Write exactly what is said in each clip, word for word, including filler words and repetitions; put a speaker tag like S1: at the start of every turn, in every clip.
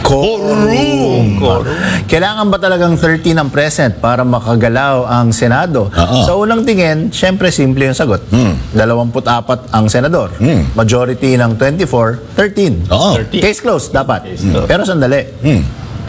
S1: Quorum. Kailangan ba talagang thirteen ang present para makagalaw ang Senado?
S2: Oo.
S1: Sa unang tingin, syempre simple yung sagot.
S2: Hmm.
S1: dalawampu't apat ang senador.
S2: Hmm.
S1: Majority ng twenty-four, thirteen.
S2: Oo.
S1: Case closed, dapat.
S2: Hmm.
S1: Pero sandali.
S2: Hmm.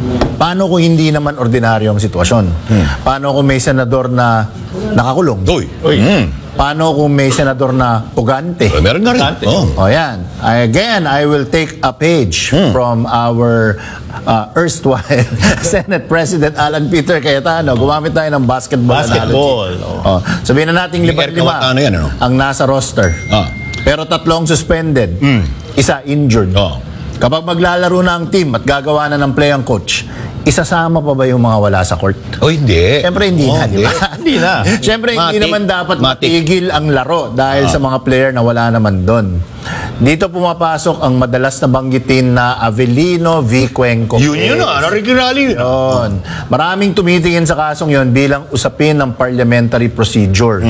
S1: Paano kung hindi naman ordinaryo ang sitwasyon?
S2: Hmm.
S1: Paano kung may senador na nakakulong?
S2: Uy. Hmm.
S1: Paano kung may senador na pugante?
S2: Eh, meron nga rin. Oh.
S1: O yan. Again, I will take a page
S2: Hmm.
S1: from our uh, erstwhile Senate President Alan Peter Cayetano. Gumamit tayo ng basketball,
S3: Basketball,
S1: analogy. Oh. Sabihin na natin
S2: Yung
S1: lipat-lima
S2: Eric Cayetano yan, ano?
S1: ang nasa roster.
S2: Ah.
S1: Pero tatlong suspended. Isa injured.
S2: Oh.
S1: Kapag maglalaro na ang team at gagawa na ng play ang coach, isasama pa ba yung mga wala sa court?
S2: Oh, hindi.
S1: Siyempre hindi
S2: Oh,
S1: na, di ba?
S3: Hindi na.
S1: Siyempre hindi
S2: Matik.
S1: naman dapat
S2: Matik.
S1: matigil ang laro dahil sa mga player na wala naman doon. Dito pumapasok ang madalas na banggitin na Avellino v. Cuenco.
S2: Yun yun ah. Originally.
S1: Yun. Maraming tumitingin sa kasong yon bilang usapin ng parliamentary procedure.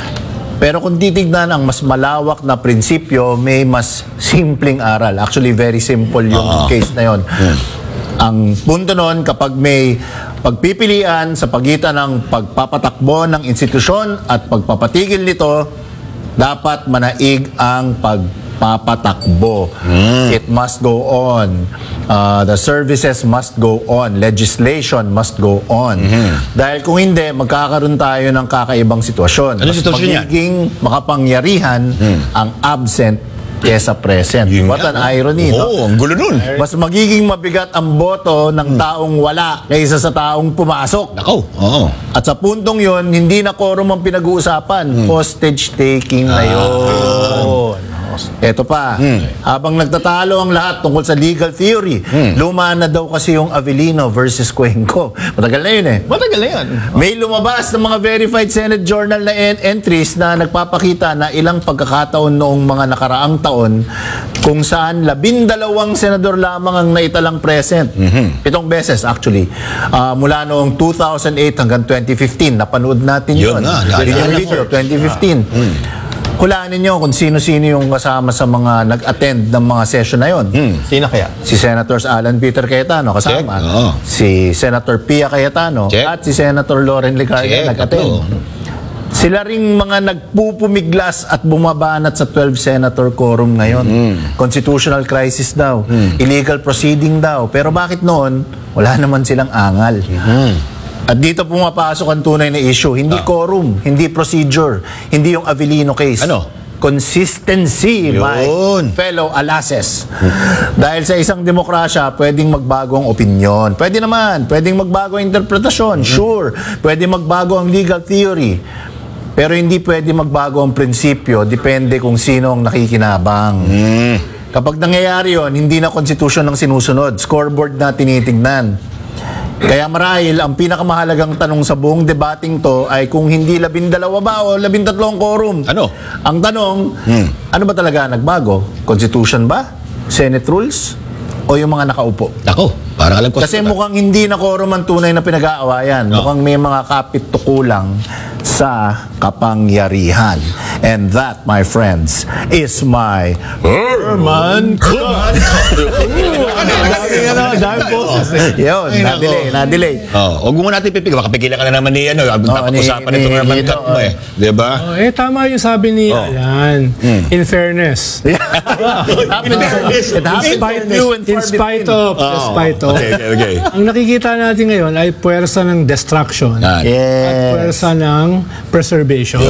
S1: Pero kung titignan ang mas malawak na prinsipyo, may mas simpleng aral. Actually, very simple yung
S2: Oo.
S1: case na yon. Ang punto nun, kapag may pagpipilian sa pagitan ng pagpapatakbo ng institusyon at pagpapatigil nito, dapat manaig ang pagpapatakbo. It must go on. Uh, the services must go on. Legislation must go on. Dahil kung hindi, magkakaroon tayo ng kakaibang sitwasyon.
S2: Ano
S1: Mas
S2: sitwasyon yan?
S1: magiging makapangyarihan ang absent kesa present.
S2: Yun
S1: What
S2: nga,
S1: an
S2: no?
S1: irony, no?
S2: Oo, ang gulo nun.
S1: Mas magiging mabigat ang boto ng taong wala kaysa sa taong pumasok.
S2: Nakaw. Oo.
S1: At sa puntong yon, hindi na quorum ang pinag-uusapan. Hostage taking na yun. Eto pa, habang nagtatalo ang lahat tungkol sa legal theory, luma na daw kasi yung Avellino versus Cuenco. Matagal na yun eh.
S3: Matagal na yan.
S1: May lumabas ng mga verified Senate Journal na en- entries na nagpapakita na ilang pagkakataon noong mga nakaraang taon kung saan labindalawang senador lamang ang naitalang present. Pitong beses actually. Ah, mula noong two thousand eight hanggang twenty fifteen. Napanood natin yun.
S2: Yun nga,
S1: Yun
S2: naalala
S1: yung
S2: ko.
S1: video, twenty fifteen. Hulaan ninyo kung sino-sino yung kasama sa mga nag-attend ng mga session na yun.
S3: Sino kaya?
S1: Si Senators Alan Peter Cayetano kasama.
S2: Check, oo.
S1: Si Senator Pia Cayetano
S2: Check.
S1: at si Senator Loren Legarda
S2: Check,
S1: nag-attend.
S2: tatlo.
S1: Sila ring mga nagpupumiglas at bumabanat sa twelve senator quorum ngayon. Constitutional crisis daw. Illegal proceeding daw. Pero bakit noon, wala naman silang angal. At dito pumapasok ang tunay na issue. Hindi quorum, hindi procedure, hindi yung Avellino case.
S2: Ano?
S1: Consistency, my
S2: Yun.
S1: fellow alases. Dahil sa isang demokrasya, pwedeng magbago ang opinyon. Pwede naman, pwedeng magbago ang interpretasyon. Sure, pwede magbago ang legal theory. Pero hindi pwede magbago ang prinsipyo. Depende kung sino ang nakikinabang. Kapag nangyayari yon, hindi na konstitusyon ang sinusunod. Scoreboard na tinitignan. Kaya marahil, ang pinakamahalagang tanong sa buong debating to ay kung hindi labindalawa ba o labintatlong quorum.
S2: Ano?
S1: Ang tanong, ano ba talaga nagbago? Constitution ba? Senate rules? O yung mga nakaupo?
S2: Nako, parang alam ko.
S1: Kasi mukhang hindi na quorum ang tunay na pinag-aawayan.
S2: No.
S1: Mukhang may mga kapit tukulang sa kapangyarihan. And that, my friends, is my
S3: Herman Club. Dami nga na, dami boses eh.
S1: yun,
S2: Ay, nako.
S1: na-delay, na-delay.
S2: Oh, huwag mo natin pipigil. Baka pigilan ka na naman ni ano. Dapat
S1: ni-
S2: usapan
S1: ni-
S2: ito naman
S1: ni-
S2: cut mo eh. Di ba?
S4: Oh, eh, tama yung sabi ni Alan. In fairness.
S1: It happens, it happens
S4: Despite,
S1: few and
S4: in
S1: far
S4: spite
S1: between.
S4: of, despite of.
S2: Okay, okay, okay.
S4: Ang nakikita natin ngayon ay puwersa ng destruction
S2: Yan.
S4: at
S1: Yes.
S4: puwersa ng preservation.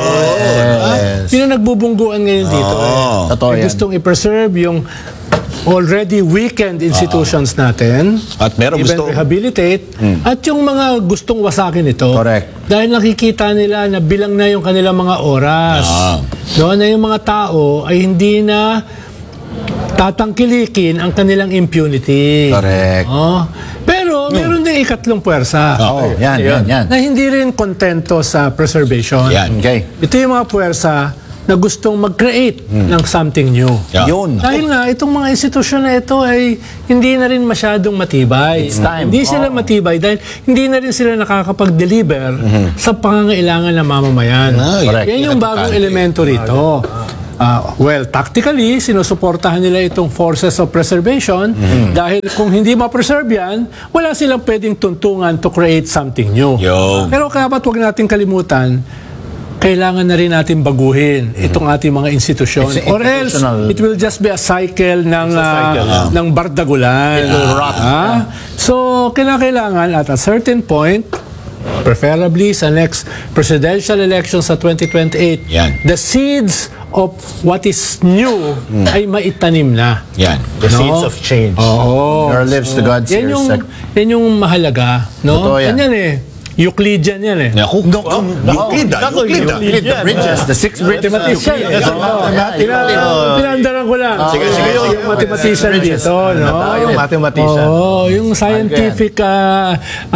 S1: Yes.
S4: Yun ang nagbubungguan ngayon dito. eh.
S1: Totoo
S4: May
S1: yan.
S4: gustong i-preserve yung already weakened institutions natin.
S2: At meron
S4: even
S2: gusto-
S4: rehabilitate. At yung mga gustong wasakin ito.
S1: Correct.
S4: Dahil nakikita nila na bilang na yung kanilang mga oras.
S2: Ah.
S4: Doon na yung mga tao ay hindi na tatangkilikin ang kanilang impunity.
S1: Correct.
S4: Oh. Pero meron din ikatlong puwersa.
S1: Oo, yan, yan, yan.
S4: Na hindi rin kontento sa preservation.
S2: Yan.
S1: Okay.
S4: Ito yung mga puwersa na gustong mag-create ng something new.
S2: Yeah.
S1: Yun.
S4: Dahil nga, itong mga institusyon na ito ay hindi na rin masyadong matibay.
S1: It's time.
S4: Hindi sila matibay dahil hindi na rin sila nakakapag-deliver sa pangangailangan ng mamamayan.
S2: Ah,
S1: Correct.
S4: Yan yung bagong
S2: Importante.
S4: elemento rito. Ah, well, tactically, sinusuportahan nila itong forces of preservation dahil kung hindi ma-preserve yan, wala silang pwedeng tuntungan to create something new.
S2: Yo.
S4: Pero dapat huwag natin kalimutan, kailangan na rin natin baguhin itong ating mga institusyon.
S1: It's
S4: Or else,
S1: institutional.
S4: it will just be a cycle ng,
S3: cycle,
S4: ah, ng bardagulan.
S1: It will rot.
S4: Ah? So, kailangan at a certain point, preferably sa next presidential election sa twenty twenty-eight,
S2: Yan.
S4: the seeds of what is new ay maitanim na.
S2: Yan.
S3: The
S4: No?
S3: seeds of change.
S4: Oo.
S1: There lives the God's
S4: Yan
S1: ear
S4: yung,
S1: sec-
S4: yan yung mahalaga. No?
S1: Totoo yan.
S4: Yan yan eh. Euclidean yan eh.
S2: Naku, Euclid ah, Euclid ah.
S1: Euclid, the bridges, the six bridges.
S4: Mathematician.
S1: Euclid.
S4: Oo.
S1: Yeah,
S4: Pina-
S1: Euclid.
S4: Pinandaran ko lang.
S2: Sige, sige,
S4: Yung-
S2: sige.
S4: Yung mathematician dito, no?
S3: Yung mathematician.
S4: Oo, yung scientific ah,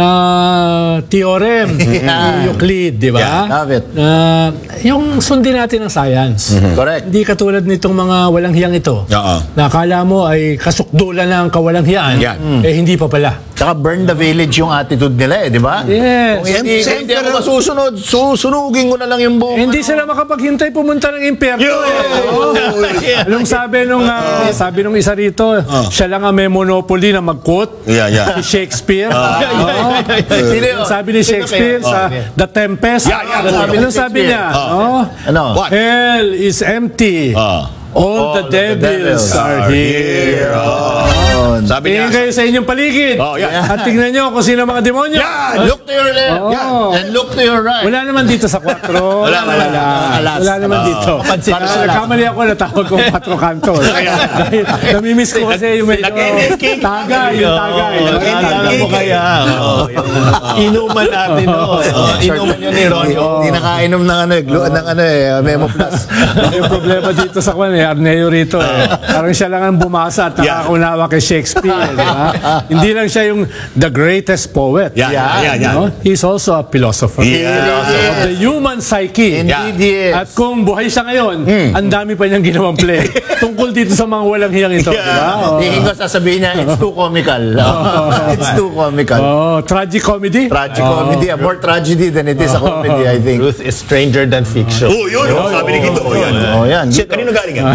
S4: ah, theorem ni Euclid, di ba?
S1: Yeah, have it.
S4: Ah, yung sundin natin ng science.
S1: Correct.
S4: Hindi katulad nitong mga walang hiyang ito.
S2: Oo.
S4: Nakala mo ay kasukdulan ng kawalang hiyaan.
S2: Yan.
S4: Eh, hindi pa pala.
S1: Tsaka burn the village yung attitude nila eh, di ba?
S4: Yes.
S1: Kung hindi, kung hindi ako masusunod, susunugin ko na lang yung buong...
S4: Hindi sila makapaghintay pumunta ng impyerno. Eh. Oo. Anong sabi nung ah, sabi nung isa rito, siya lang ang may monopoly na mag-quote.
S2: Yeah, yeah.
S4: Si Shakespeare. Oo.
S1: Sino yun?
S4: Yung sabi ni Shakespeare sa The Tempest.
S2: Yeah, yeah.
S4: Sabi nung sabi niya, oh,
S1: Ano?
S2: What?
S4: hell is empty.
S2: Ah.
S4: All the devils are here.
S1: Yun.
S2: Sabi
S4: Tingin
S2: niya.
S4: kayo sa inyong paligid.
S2: Oh, yeah.
S4: At tingnan nyo kung sino mga demonyo.
S2: Yan!
S1: Look to your left
S4: Oo.
S1: yeah. and look to your right.
S4: Wala naman dito sa kwatro.
S2: Wala, wala.
S4: Wala, wala naman dito.
S1: Pansin
S4: Para
S1: na
S4: sa
S1: lang.
S4: nagkamali ako, natawag kong kwatro kanto. Dahil namimiss ko kasi yung medyo tagay, yung tagay.
S3: Naalala mo kaya? Oo, yung inuman natin, no? Oo, Inuman yun ni Ronyo.
S1: Hindi nakainom ng ano, eh, glu- ng ano eh, Memo Plus.
S4: Yung problema dito sa kwan eh, Arneo rito eh. Parang siya lang ang bumasa at nakakaunawa kay Shakespeare. Di ba? Hindi lang siya yung the greatest poet.
S2: Yan, yan, yan, yan.
S4: No? He's also a philosopher.
S2: Yeah.
S4: Of the human psyche.
S1: Indeed, yes.
S4: At kung buhay siya ngayon, ang dami pa niyang ginawang play tungkol dito sa mga walang hiyang ito. Di ba? Oh.
S1: Tingin ko sasabihin niya, it's too comical. It's too comical.
S4: Oh, tragic comedy?
S1: Tragic comedy. ah. More tragedy than it is a comedy, I think.
S3: Truth is stranger than fiction.
S2: Oh, yun. oh, Sabi ni Gito. Oh, yan.
S1: Oh, yan.
S2: Siya, kanino galing yan?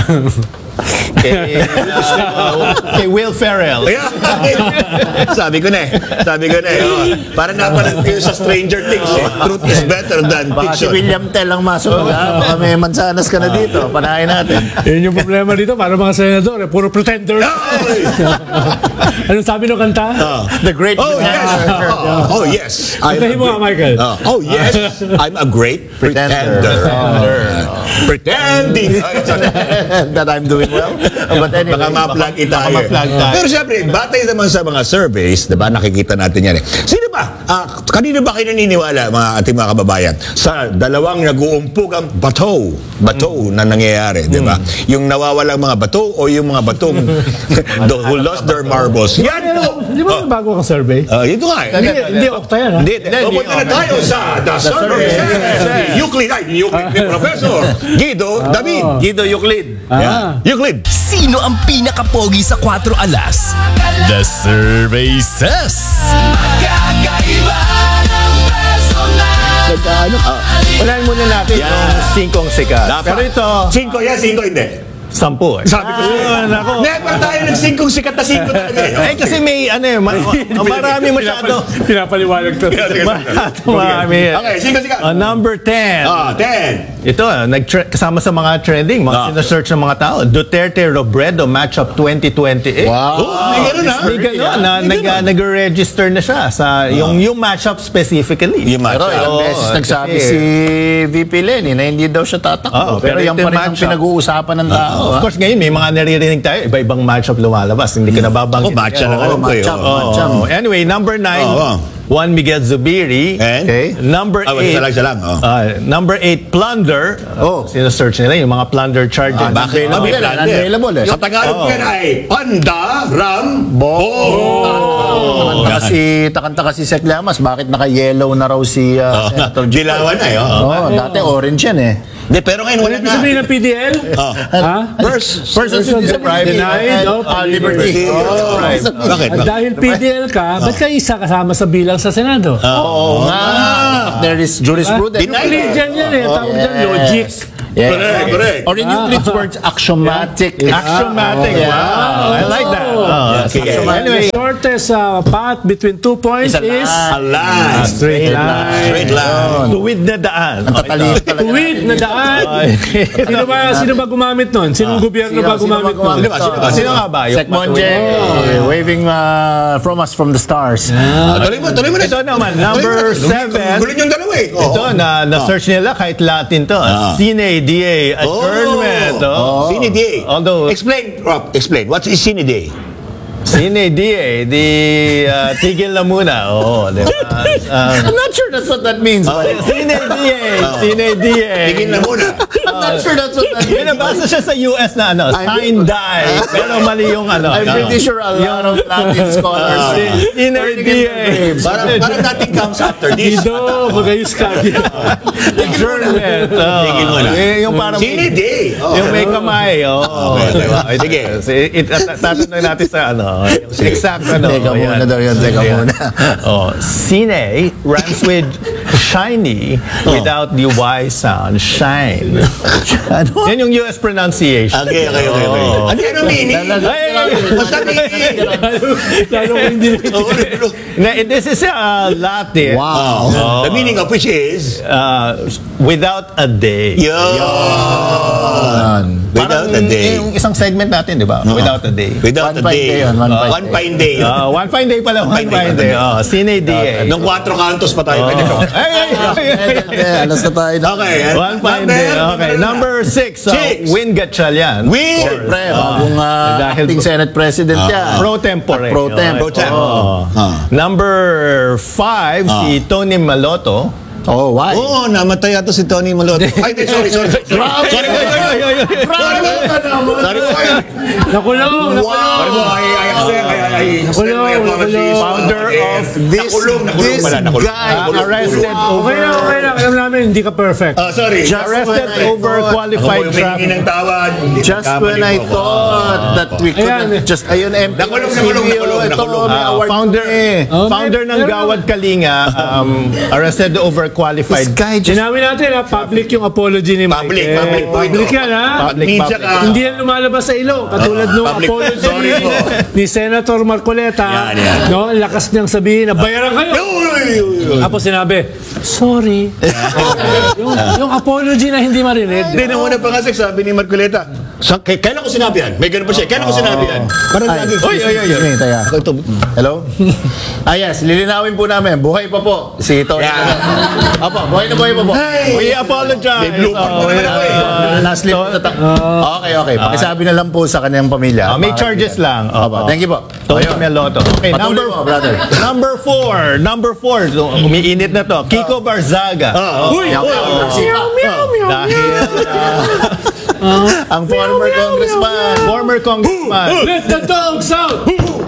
S3: Kay, kay Will Ferrell.
S2: Ayan. Sabi ko na eh. Sabi ko na eh. Oh. Parang napanood ko yun sa Stranger Things eh. Truth is better than
S1: Baka si
S2: fiction.
S1: William Tell ang masunod. ha? Baka may mansanas ka na dito. Panahin natin.
S4: Yun yung problema dito, para mga senador, eh, puro pretender.
S2: Ay!
S4: Anong sabi ng kanta?
S1: The Great
S2: Oh, yes.
S1: Pretender.
S2: Oh, oh, yes. I'm
S4: Kantahin
S2: a
S4: mo nga,
S2: great-
S4: Michael.
S2: Oh, oh, yes. I'm a great pretender.
S1: Pretender.
S2: Pretending.
S1: That I'm doing well. But anyway.
S2: Baka ma-flag
S3: baka
S2: tayo.
S3: ma-flag tayo.
S2: Pero siyempre, batay naman sa mga surveys, diba, nakikita natin yan eh. Sino ba? Ah, kanino ba kayo naniniwala, mga ating mga kababayan, sa dalawang nag-uumpog ang bato, bato na nangyayari, di ba? Yung nawawalang mga bato o yung mga batong the- who lost their marbles. Yan po!
S4: Di ba may bago kang survey?
S2: Ah, ito nga eh.
S4: Hindi, hindi okta yan, ha?
S2: Hindi, pupunta na tayo sa The Survey ni Euclid, ay, ni Euclid, ni Professor Guido David.
S1: Guido Euclid.
S4: Ah.
S2: Euclid.
S5: Sino ang pinakapogi sa Cuatro Alas? The survey says.
S3: Unahin muna natin
S2: Yan.
S3: yung singkong sikat.
S2: Dapat.
S3: Pero ito,
S2: Cinco yan, cinco hindi.
S3: sampu eh.
S2: Sabi ko sa'yo.
S3: nako.
S2: Never tayo nagsingkong sikat na cinco talaga eh.
S3: Eh kasi may ano eh, ma- ma- marami masyado.
S4: Pinapaliwanag to.
S3: Marami.
S2: Okay, cinco sikat.
S3: Uh, number ten.
S2: Ah, ten.
S3: Ito, ah, nag kasama sa mga trending, mga
S2: Ah.
S3: sinesearch ng mga tao. Duterte Robredo matchup twenty twenty-eight.
S1: Wow.
S2: Oh, may ganun ah.
S3: May gano'n, na, nag, ah, nag-register na siya sa yung yung matchup specifically.
S2: Yung
S1: Pero
S2: match.
S1: ilang
S3: Oo,
S1: beses nagsabi
S3: kasi-
S1: si V P Lenny na hindi daw siya tatakbo.
S3: Oo,
S1: pero,
S3: pero
S1: yan
S3: ito
S1: pa
S3: yung
S1: rin ang
S3: matchup.
S1: pinag-uusapan ng tao.
S3: Of
S1: ha?
S3: course, ngayon may mga naririnig tayo, iba-ibang matchup lumalabas. Hindi ka nababanggit.
S2: Ako, matcha lang
S1: Oo,
S2: alam ko eh.
S1: matchup.
S2: Oh.
S1: Matchup.
S3: Oh, anyway, number nine,
S2: Oo, oo.
S3: Juan Miguel Zubiri.
S2: And?
S1: Okay.
S3: Number
S2: Ah,
S3: eight,
S2: isa lang, isa lang, oh.
S3: ah, number eight, plunder.
S1: Oh.
S3: Sinesearch nila yung mga plunder charges.
S1: Ah, bakit?
S2: Available,
S1: Available,
S2: plunder.
S1: available eh.
S2: Sa Tagalog
S3: Oo.
S2: yan ay Panda Ram Bo.
S1: Takanta kasi, takanta kasi Sek Llamas, bakit naka-yellow na raw si uh, Senator G?
S2: Dilawan na eh. oh.
S1: Oo, dati orange yan eh.
S2: Hindi, pero ngayon wala
S4: Ano ibig
S2: na.
S4: sabihin ng P D L?
S2: Oh.
S4: Ha?
S2: First,
S1: Person to deprive
S4: Denied of
S1: uh, liberty. Oh,
S2: Bakit?
S4: At dahil P D L ka, ba't ka isa kasama sa bilang sa Senado?
S1: Oo nga. There is jurisprudence.
S4: Euclidean yan eh. Tawag dyan,
S1: Yes.
S4: logic.
S1: Yeah.
S2: Correct, correct.
S1: Or in Euclid's words, axiomatic.
S3: Axiomatic.
S1: Yeah.
S3: Wow. I like that. Oh,
S2: Okay.
S3: Anyway,
S4: The shortest uh, path between two points
S1: Is a
S4: is
S2: A line.
S3: straight line.
S2: Straight line.
S3: Tuwid na daan.
S1: Ang tatalino talaga.
S4: tuwid na daan. Sino ba, sino ba gumamit nun? Sinong gobyerno
S1: Sino-
S4: ba
S1: sino
S4: gumamit
S1: ba
S4: nun?
S1: gumamit?
S2: Sino ba? Sino ba?
S3: Sino nga ba? Yung
S1: Sekmonje, eh, waving uh, from us from the stars.
S2: Ah, tuloy mo, tuloy mo na.
S3: Ito naman, number seven.
S2: Gulo yung dalawa eh. Oo.
S3: Ito, na, na-search nila kahit Latin to. Sine die adjournment. Oh.
S2: Sine die.
S3: Although,
S2: Explain, Rob, explain. What is sine die?
S3: Sine die, di uh, tigil na muna. Oo, di ba? Uh,
S1: I'm not sure that's what that means. but
S3: Sine die, sine die.
S2: Tigil na muna.
S1: I'm not sure that's what that
S3: May
S1: means.
S3: nabasa siya sa U S na ano,
S1: I'm-
S3: sign die. Pero mali yung ano.
S1: I'm pretty sure a lot of Latin scholars
S3: Sine
S1: turning in
S3: die.
S1: their graves.
S2: Parang, parang nothing comes after this.
S4: Guido, magayos ka.
S3: Adjournment. Oh.
S2: Tigil muna.
S3: Eh, yung parang
S2: Sine die. Oh.
S3: yung may kamay. Oh.
S2: Okay, okay. Sige.
S3: It, it, it, tatanong natin sa ano. yung Exact ano.
S1: Teka
S3: ayan.
S1: muna daw yun, teka
S3: Ayan.
S1: muna.
S3: Oh, sine rhymes with shiny without the Y sound. Shine.
S1: Ano?
S3: Yan yung U S pronunciation.
S2: Okay, okay, okay. okay.
S3: Oh.
S2: Ano yan ang meaning?
S1: Ay, ay, ay.
S2: Basta meaning.
S4: Lalo ko hindi
S2: Oo, ano?
S3: Na- This is uh, Latin.
S1: Wow.
S2: Oh. The meaning of which is
S3: Uh, without a day.
S2: yun. Without a day.
S3: Yung isang segment natin, di ba? Without a day.
S2: Without
S1: One
S2: a
S1: fine
S2: day.
S1: day yun, one fine
S2: One fine day. yun.
S3: Uh, one fine day pala, one
S2: Fine day,
S3: fine
S2: one
S3: day.
S2: day.
S3: Oh, sine die.
S2: Nung quattro cantos pa tayo. Pwede ka.
S3: Ay, ay, ay, ay.
S1: Eh, alas na tayo.
S2: Okay.
S3: One fine day. Okay, number six. Uh,
S2: Six.
S3: Win Gatchalian.
S2: Win!
S1: Siyempre, bagong uh,
S3: dahil-
S1: acting Senate President yan.
S3: Pro tempore.
S1: Pro temp.
S2: Pro temp.
S3: Oh.
S2: Ah.
S3: Number five, si Tony Maloto.
S1: Oh, why?
S2: Oo, namatay ato si Tony Maloto. Ay, di, sorry, sorry. Sorry, sorry. Sorry, sorry. Sorry, sorry.
S4: Nakulong, nakulong.
S2: Sorry mo, I, I accept, I, I, I extend my apologies.
S3: Founder of
S1: this,
S2: Nakulong, nakulong
S1: this
S2: pala, nakulong.
S1: guy
S3: Uh, arrested
S4: Okay
S3: over
S4: na, okay na. Alam namin, hindi ka perfect.
S2: Oh, sorry.
S1: Just
S3: arrested
S1: when I
S3: over
S1: thought-
S3: qualified
S2: Ako yung
S3: traffic.
S2: humingi ng tawad.
S1: Just
S2: Nagkamali
S1: when I
S2: po ako.
S1: thought that we could
S4: Ayan.
S1: just ayun M P
S2: Nakulong, nakulong, nakulong,
S1: ito
S2: nakulong.
S1: may
S3: Uh,
S1: award
S3: founder
S1: eh.
S4: Oh,
S3: founder
S4: may-
S3: ng
S4: meron
S3: Gawad Kalinga um, arrested over
S1: This
S3: qualified
S1: guy just
S4: Sinawin natin ha, public yung apology ni Mike.
S2: Public,
S4: Eh,
S2: public po ito.
S4: Public yan ha.
S3: Public,
S2: Media
S3: public.
S2: ka.
S4: Hindi yan lumalabas sa ilong. Katulad nung
S2: Public.
S4: apology
S2: Sorry po.
S4: ni Senator Marcoleta.
S2: Yan, yan.
S4: No, ang lakas niyang sabihin na bayaran kayo.
S2: Uy, uy, uy.
S4: Tapos sinabi, sorry. yung, yung apology na hindi marinig.
S2: Hindi na muna pa nga sabi ni Marcoleta. Sa, k- kailan ko sinabi yan? May ganun pa siya. Kailan ko sinabi yan? Parang
S1: Ay,
S2: lagi.
S1: oy, oy, oy, oy. Taya. Hello? Ah, yes. Lilinawin po namin. Buhay pa po. Si Tony.
S2: Yeah.
S1: Opo, buhay na buhay pa po.
S3: We apologize.
S2: May blooper
S3: Oh,
S2: pa naman ako eh.
S1: Uh, last slip na ta- Okay, okay. Pakisabi na lang po sa kanyang pamilya.
S3: Ah, may charges lang.
S1: Opo. Thank you po.
S3: Tony Meloto. Okay,
S1: Patuloy
S3: number
S1: mo, brother.
S3: Number four. Number four. So, umiinit na to. Kiko Barzaga.
S2: Oh,
S4: Uy!
S1: Meow, meow, meow, meow, meow.
S3: Dahil
S1: Ang former congressman.
S3: former congressman.
S4: Let the dogs out!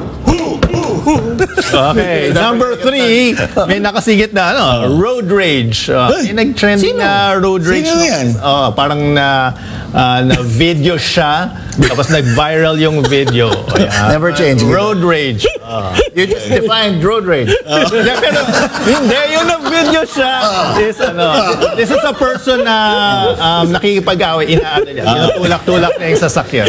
S3: Okay, number three, may nakasigit na ano, road rage. Uh, may nag-trending na road rage.
S2: Sino yan?
S3: Oh, parang na ah, na video siya, tapos nag-viral yung video. Ayan.
S1: Never change.
S3: Road rage.
S1: You just defined road rage.
S3: Yeah, pero hindi, yung nag-video siya is ano, this is a person na um, nakikipag-away, inaano niya, tinutulak-tulak niya yung sasakyan.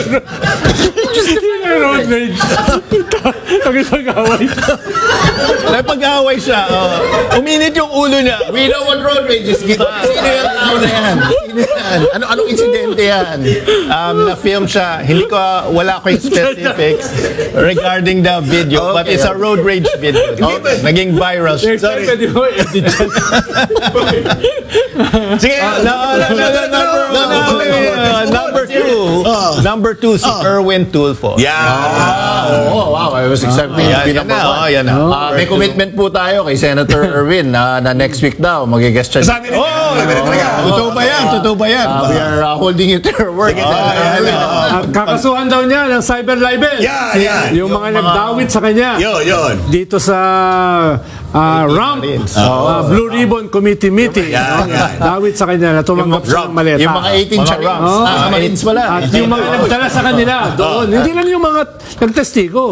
S4: Road rage. Nakipag-away.
S3: Nakipag-away siya, oh, uminit yung ulo niya.
S1: We know what road rage is. Sino yung tao na yan? Sino yan? Ano, anong insidente yan?
S3: Um, na-film siya, hindi ko, wala ko yung specifics regarding the video, but
S1: Okay.
S3: it's a road rage video.
S1: Okay.
S3: Naging viral siya.
S4: Next time, pwede mo edit yan.
S2: Sige.
S3: No, no, no, no, number,
S2: No, no,
S3: no,
S2: okay, okay.
S3: uh, number two, number two, si Erwin Tulfo.
S2: Yeah.
S1: Oh, wow. I was expecting
S3: Yan,
S1: yung
S3: yan na, oh, yan na.
S1: Ah, may commitment po tayo kay Senator Erwin na, na next week daw mag-guest siya.
S2: Sabi niya.
S3: Oh,
S2: Sabi niya talaga.
S3: totoo ba yan? Totoo ba yan?
S1: Ah, we are uh, holding you to your word.
S2: Sige, sige.
S1: Ah,
S2: Sige.
S4: At kakasuhan daw niya ng cyber libel.
S2: Yan, yan.
S4: Yung mga nagdawit sa kanya.
S2: Yun, yun.
S4: Dito sa ah, ramp, ah, Blue Ribbon Committee meeting.
S2: Yan,
S4: no?
S2: yan.
S4: Dawit sa kanya na tumanggap siya ng maleta.
S1: Yung mga eighteen
S3: Mga
S1: chariots.
S3: ranks.
S1: Ah, Marines pala.
S4: At yung mga nagdala sa kanila doon, hindi lang yung mga nagtestigo.
S2: Oo.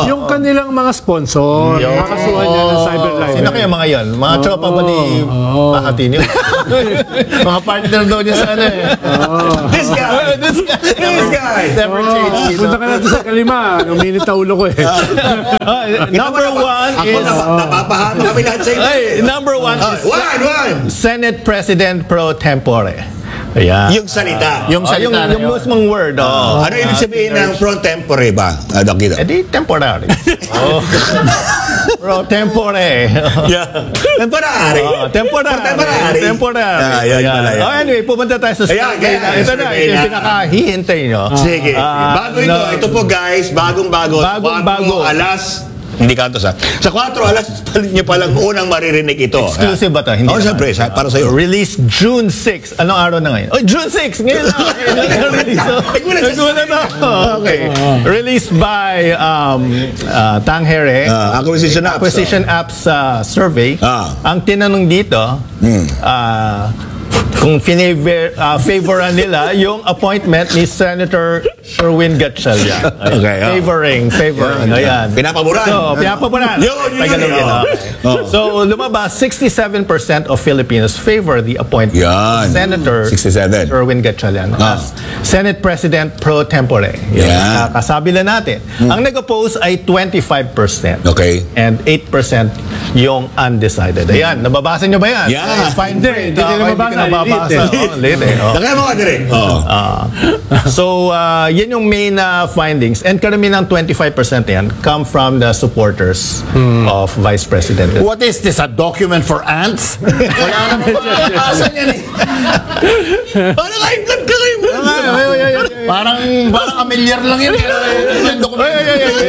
S4: yung kanilang mga sponsor, nakasuhan niya ng cyber library.
S3: Sino kaya mga yon? Mga tropa ba ni Makati niyo?
S1: Mga partner daw niya sa ano eh.
S2: This guy!
S3: This guy.
S2: This guy!
S1: Never change.
S4: Oh, punta ka na doon sa kalima. Numinit na ulo ko eh.
S3: Number one
S2: Ako
S3: is...
S2: na, napapahalo kami lahat sa inyo.
S3: Ay, number one
S2: Ah,
S3: is
S2: one, one!
S3: Senate President pro tempore. Ayan.
S2: Yung salita.
S1: Yung
S3: Ah, yung,
S1: salita na
S3: yung
S1: yun.
S3: mismong word. Oh.
S2: Ano ibig sabihin ng pro tempore ba? Ah, Doc Guido?
S3: Eh di temporary. Oh. Pro tempore.
S2: Yeah. Temporary.
S3: Oh, temporary.
S2: Temporary.
S3: Temporary.
S2: Ah, yan
S3: Ayan.
S2: pala yan.
S3: Oh, anyway, pumunta tayo sa
S2: Ayan,
S3: survey
S2: ayan,
S3: na. Ito na,
S2: survey
S3: ito yung
S2: na.
S3: pinakahihintay nyo.
S2: Sige.
S3: Ah,
S2: bago ito,
S3: no.
S2: ito po guys, bagong-bago.
S3: Bagong-bago.
S2: Quatro alas. Hindi kanto sa. Sa kwatro alas, niyo palang unang maririnig ito.
S3: Exclusive ba ito? Hindi
S2: Oh,
S3: naman.
S2: siyempre, sa- para sa'yo.
S3: Release June sixth. Anong araw na ngayon? Oh, June sixth! Ngayon na! Ngayon na release.
S2: Nagmula sa-
S3: Nagmula na. Okay. Released by um, uh, Tang Here.
S2: Ah, acquisition apps.
S3: Acquisition Apps uh, Survey.
S2: Ah.
S3: Ang tinanong dito, ah, kung finavor, uh, favoran nila yung appointment ni Senator Sherwin Gatchalian.
S2: Okay, ah.
S3: Favoring, favoring. Ayan.
S2: Pinapaboran.
S3: So, pinapaboran.
S2: Yun, yun,
S3: Tagalog
S2: yun,
S3: yun,
S2: oh.
S3: okay.
S2: Oh.
S3: So, lumabas, sixty-seven percent of Filipinos favor the appointment
S2: Yan.
S3: of Senator
S2: sixty-seven.
S3: Sherwin Gatchalian
S2: Ah.
S3: as Senate President pro tempore. Yan.
S2: Yeah.
S3: Kasabi lang natin. Ang nag-oppose ay twenty-five percent.
S2: Okay.
S3: And eight percent yung undecided. Ayan, nababasa nyo ba yan?
S2: Yeah.
S3: It's fine
S4: Hindi,
S3: print.
S4: hindi
S3: Ah,
S4: nila
S3: hindi
S4: mabasa,
S3: ka nababasa.
S4: late eh.
S3: Oh, late eh. Oh.
S2: Nakaya mo ka direct. Oo.
S3: Ah. So, uh, yan yung main uh, findings. And karamihan ng twenty-five percent yan come from the supporters of Vice President.
S1: What is this? A document for ants? Wala naman mababasa yan eh.
S2: Parang high blood ka kayo.
S1: Parang, parang familiar lang yan. Yung dokumento.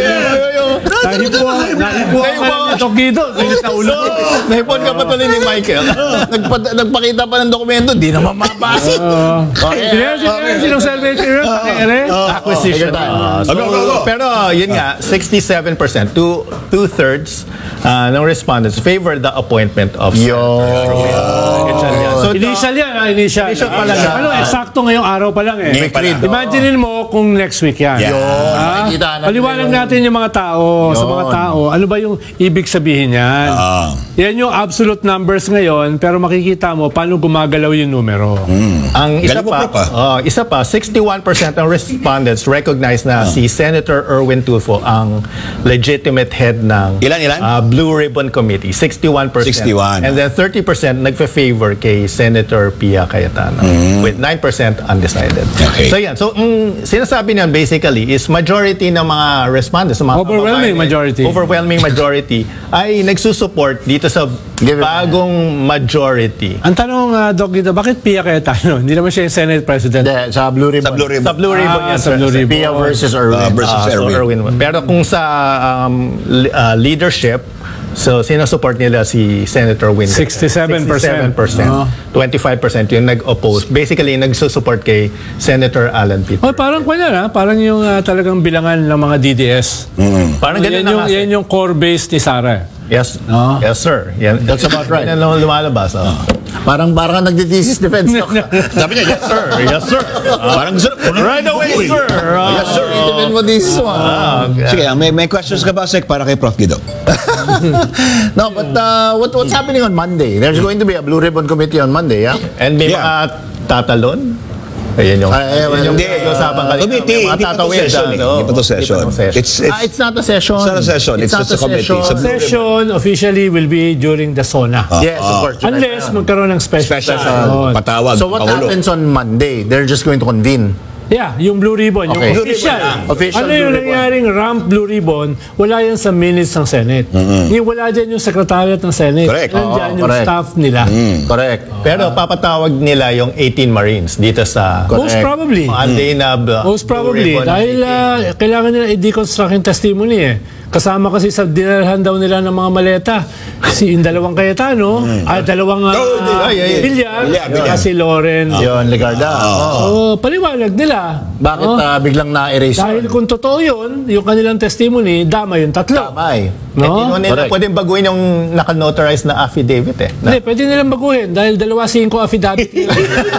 S4: Nahipo, nahipo
S3: Nahipo.
S4: ka ni Tokido. Minit na ulo ko.
S3: Nahipon ka pa tuloy ni Michael.
S1: Nagpa, nagpakita pa ng dokumento, di naman mabasa. Okay.
S4: Sino, sino, sinong survey sino? Pakere?
S3: Acquisition. Ah, so,
S2: Go, go, go.
S3: Pero yun nga, sixty-seven percent, two, two-thirds uh, ng respondents favor the appointment of
S1: Yo.
S3: Gatchalian. So,
S4: Initial yan, ah, initial.
S3: Initial pa lang.
S4: Ano, eksakto ngayong araw pa lang eh.
S2: Ngayon pa lang.
S4: Imaginein mo kung next week yan.
S2: Yeah.
S4: Ah,
S1: Nakikita natin
S4: paliwanag
S1: yung-
S4: natin yung mga tao, sa mga
S1: Yun.
S4: tao, ano ba yung ibig sabihin yan?
S2: Ah.
S4: Yan yung absolute numbers ngayon, pero makikita mo paano gumagalaw yung numero.
S3: Ang isa
S2: Galing mo,
S3: pa,
S2: Prof, ah.
S3: oh, isa pa, sixty-one percent ng respondents recognize na si Senator Erwin Tulfo ang legitimate head ng
S2: Ilan, ilan?
S3: ah, Blue Ribbon Committee. sixty-one percent.
S2: sixty-one.
S3: And then thirty percent nagfa-favor kay Senator Pia Cayetano with nine percent undecided.
S2: Okay.
S3: So yan. So, ang sinasabi niyan basically is majority ng mga respondents, ng mga
S4: Overwhelming
S3: kababayan,
S4: majority.
S3: Overwhelming majority ay nagsusupport dito sa
S1: Give it-
S3: bagong majority.
S4: Ang tanong, uh, Doc Guido, bakit Pia Cayetano? Hindi naman siya yung Senate President.
S1: Hindi, sa Blue Ribbon.
S2: Sa Blue Ribbon.
S3: Sa Blue Ribbon
S4: Ah,
S3: yan,
S4: sa
S3: sir.
S4: Blue Ribbon.
S1: Pia versus Erwin.
S2: Ah, versus
S3: Ah, so
S2: Erwin.
S3: Erwin. Pero kung sa um, li- ah, leadership, so sinusupport nila si Senator Win.
S4: sixty-seven percent.
S3: sixty-seven percent.
S4: Ah.
S3: twenty-five percent yung nag-oppose. Basically, nagsusupport kay Senator Alan Peter.
S4: Oh, parang kanya na, parang yung ah, talagang bilangan ng mga D D S.
S3: Parang ganun
S4: yan,
S3: na
S4: yung,
S3: nga, sir.
S4: yan yung core base ni Sara.
S3: Yes.
S4: Ah.
S3: Yes, sir. Yan,
S1: That's about right.
S3: Yan ang lumalabas. Oh.
S1: Parang, parang nagdi-thesis defense. No?
S2: Sabi niya, yes, sir.
S3: Yes, sir.
S2: Parang gusto.
S3: Right away, sir. Ah.
S1: Yes, sir. Defend mo this one.
S3: Ah, okay.
S2: Sige, may, may questions ka ba, Sek, para kay Prof Guido?
S1: No, but uh, what, what's happening on Monday? There's going to be a Blue Ribbon Committee on Monday, yeah?
S3: And may
S2: Yeah.
S3: mga tatalon. Ayan yung,
S1: Ay, ay,
S3: yun yung
S2: hindi.
S3: pinag-usapan kanina.
S2: Committee,
S3: May mga
S2: hindi pa to
S3: tatawid,
S2: session eh.
S3: ano?
S2: Hindi pa to session.
S3: Hindi pa to session.
S2: It's, it's,
S1: Ah, it's not a session.
S2: It's not a session. It's
S1: not
S2: just a committee.
S1: session.
S2: Sa Blue
S4: Session officially will be during the SONA.
S1: Yes, of course.
S4: Unless magkaroon ng special,
S2: special.
S4: session.
S2: Patawag.
S1: So what
S2: Pangulo.
S1: happens on Monday? They're just going to convene.
S4: Yeah, yung Blue Ribbon, yung
S1: Okay.
S4: official.
S1: Blue Ribbon, ah. Official
S4: ano yung
S1: Blue Ribbon.
S4: nangyaring ramp Blue Ribbon, wala yan sa minutes ng Senate. Yung wala dyan yung secretariat ng Senate.
S2: Correct.
S4: Nandyan
S1: Oo,
S4: yung
S1: correct.
S4: staff nila.
S1: Correct.
S3: Pero papatawag nila yung eighteen Marines dito sa
S4: Most probably.
S3: Andenab.
S4: Most probably.
S3: Blue Ribbon
S4: Dahil
S3: meeting.
S4: ah, kailangan nila i-deconstruct yung testimony eh. Kasama kasi sa dinalhan daw nila ng mga maleta. Si yung dalawang Cayetano, ay dalawang uh,
S2: Oh, di-
S3: ay, ay, ay.
S4: Bilyar,
S2: Bilyar, Bilyar.
S4: at si Loren.
S1: Yun, Ligarda. Oo.
S4: So, paliwanag nila nila.
S1: Bakit
S4: no?
S1: ah, biglang na-erase
S4: Dahil
S1: yun?
S4: kung totoo yun, yung kanilang testimony, dama yung tatlo.
S1: Tamay.
S3: No?
S4: No?
S3: Hindi mo nila
S1: Correct.
S3: pwedeng baguhin yung naka-notarize na affidavit eh. Na,
S4: Hindi, pwede nilang baguhin dahil dalawa singko affidavit nila.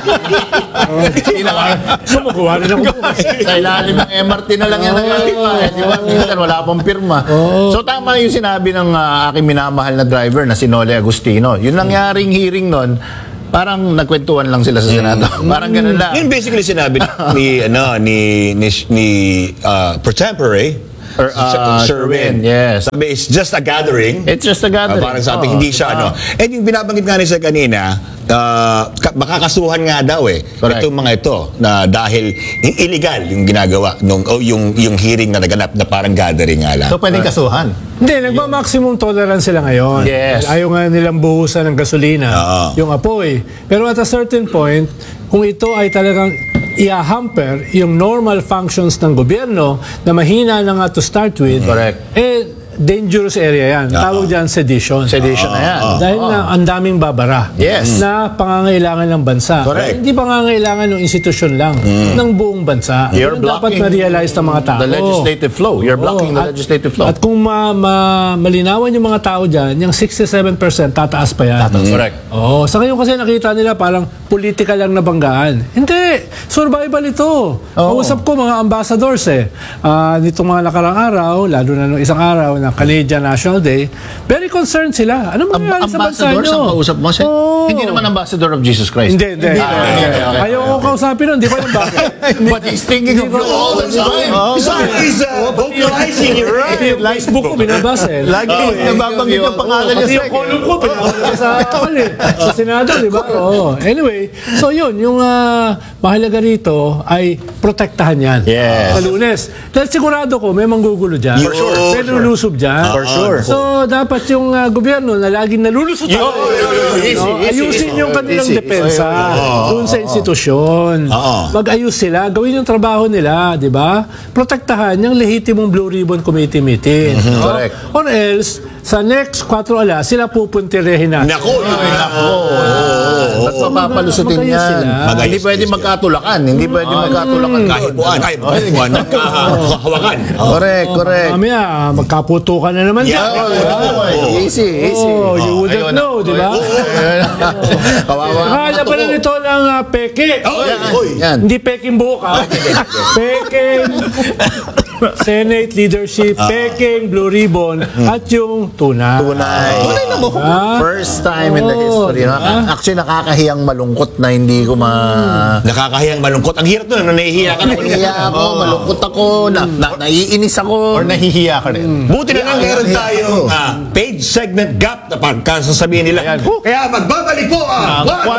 S4: Sumugawa na ng
S1: Sa ilalim ng M R T na lang yan nagkakita. Eh. Di ba? Minsan wala pang pirma. So tama yung sinabi ng ah, aking minamahal na driver na si Nole Agustino. Yung nangyaring hearing nun, parang nagkwentuhan lang sila sa Senado. Parang ganun lang.
S2: Yun basically sinabi ni ano ni ni, ni uh, pro tempore
S1: Or, uh,
S2: Sherwin.
S1: Sherwin, yes.
S2: Sabi, it's just a gathering.
S1: It's just a gathering.
S2: Ah, parang sa ating
S1: Oo,
S2: hindi siya ano.
S1: diba?
S2: Eh yung binabanggit nga nila kanina, uh, ka- makakasuhan nga daw eh.
S1: Correct.
S2: Itong mga ito na dahil i- illegal yung ginagawa nung o yung yung hearing na naganap na parang gathering nga lang.
S3: so pwedeng kasuhan.
S4: Hindi, nagma-maximum tolerance sila ngayon.
S1: Yes.
S4: Ayaw nga nilang buhusan ng gasolina,
S2: Oo.
S4: yung apoy. Pero at a certain point, kung ito ay talagang i-hamper yung normal functions ng gobyerno na mahina na nga to start with,
S1: Correct.
S4: eh, dangerous area yan. Tawag dyan sedition.
S1: Sedition na yan.
S4: Dahil na ang daming babara
S1: Yes.
S4: na pangangailangan ng bansa.
S1: Correct.
S4: Hindi pangangailangan ng institusyon lang, ng buong bansa.
S1: You're
S4: Yun dapat
S1: blocking
S4: ma-realize ng mga tao.
S1: The legislative flow. You're blocking the
S4: at-
S1: legislative flow.
S4: At kung ma, ma- malinawan yung mga tao dyan, yung sixty-seven percent tataas pa yan.
S1: Correct.
S4: Oo. Sa ngayon kasi nakita nila parang politika lang nabanggaan. Hindi. Survival ito. Kausap ko mga ambassadors eh. Ah, nitong mga nakarang araw, lalo na nung isang araw na Canadian National Day, very concerned sila. Ano
S1: Amb-
S4: mangyayari sa bansa
S1: ambassador
S4: nyo?
S1: sa kausap mo? Si-
S4: Oo.
S1: Hindi naman ambassador of Jesus Christ.
S4: Hindi, hindi.
S1: Ah, okay, okay, okay.
S4: Ayaw ko kausapin nun. Hindi ko alam bakit.
S1: But he's thinking of you all the time.
S2: So he's uh, vocalizing your
S4: Pati yung Facebook ko, binabasa eh.
S3: Lagi nababanggit yung pangalan niya
S4: Pati
S3: sa
S4: yung column ko, pinapalagay sa, ano eh, sa Senado, di ba? Oo. Anyway, so yun, yung ah, mahalaga rito ay protektahan yan.
S1: Yes.
S4: Sa Lunes. Dahil sigurado ko, may manggugulo dyan.
S2: For sure.
S4: May lulusob dyan.
S1: For sure.
S4: So, dapat yung ah, gobyerno na laging nalulusot.
S1: Yo, yo, yo, easy,
S4: No?
S1: easy,
S4: Ayusin
S1: easy.
S4: yung kanilang
S1: Easy,
S4: depensa doon sa institusyon.
S2: Oo.
S4: Mag-ayos sila, gawin yung trabaho nila, di ba? Protektahan yung lehitimong Blue Ribbon Committee meeting. no?
S1: Correct.
S4: Or else, sa next quatro alas, sila pupuntirehin natin.
S2: Nako, nako.
S1: Ba't mapapalusutin
S4: Mag-ayos
S1: yan?
S4: sila.
S1: Mag- Hindi pwede magkatulakan. Hindi pwede magkatulakan.
S2: Kahit buwan, ay, buwan, nagkahawakan.
S1: Correct, correct.
S4: Mamaya, magkaputukan na naman
S2: Yeah.
S4: dyan.
S1: Oh, easy, easy.
S4: Oh, you wouldn't
S1: Ayun,
S4: know, di ba?
S1: Kawawa.
S4: Akala pa rin ito ng ah, peke.
S1: Yan.
S4: Hindi peking buhok, ha? peking Senate leadership, peking Blue Ribbon, at yung tuna.
S1: Tunay.
S4: Ah?
S1: First time in the
S4: Oo,
S1: history. no?
S4: diba?
S1: Actually, nakakahiyang malungkot na hindi ko ma...
S2: Nakakahiyang malungkot. Ang hirap nun, nahihiya ka na.
S1: Nahiya ako, malungkot ako, na, na, naiinis ako.
S3: Or nahihiya ka rin.
S2: Buti na lang meron tayong ah, page segment gap na pagkasasabihin nila. Kaya magbabalik po ang
S3: Ang